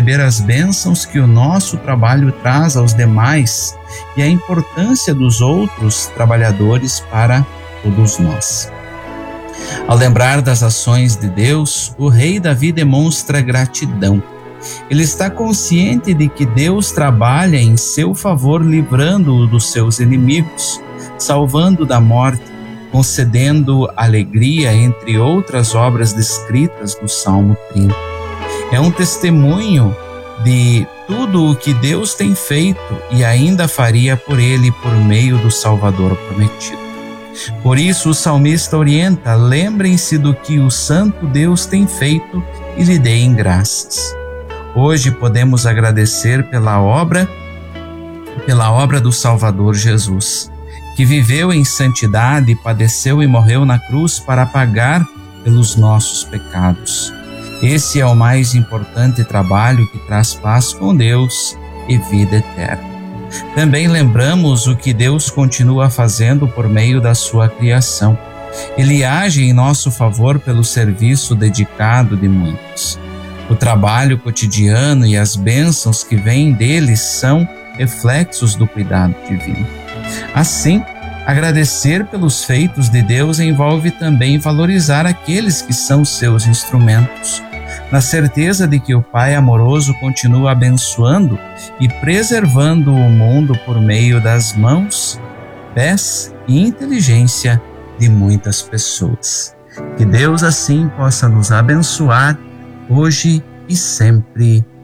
perceber as bênçãos que o nosso trabalho traz aos demais e a importância dos outros trabalhadores para todos nós. Ao lembrar das ações de Deus, o rei Davi demonstra gratidão. Ele está consciente de que Deus trabalha em seu favor, livrando-o dos seus inimigos, salvando da morte, concedendo alegria, entre outras obras descritas no Salmo 30. É um testemunho de tudo o que Deus tem feito e ainda faria por ele por meio do Salvador prometido. Por isso o salmista orienta: lembrem-se do que o Santo Deus tem feito e lhe deem graças. Hoje podemos agradecer pela obra do Salvador Jesus, que viveu em santidade, padeceu e morreu na cruz para pagar pelos nossos pecados. Esse é o mais importante trabalho que traz paz com Deus e vida eterna. Também lembramos o que Deus continua fazendo por meio da sua criação. Ele age em nosso favor pelo serviço dedicado de muitos. O trabalho cotidiano e as bênçãos que vêm deles são reflexos do cuidado divino. Assim, agradecer pelos feitos de Deus envolve também valorizar aqueles que são seus instrumentos, na certeza de que o Pai amoroso continua abençoando e preservando o mundo por meio das mãos, pés e inteligência de muitas pessoas. Que Deus assim possa nos abençoar hoje e sempre.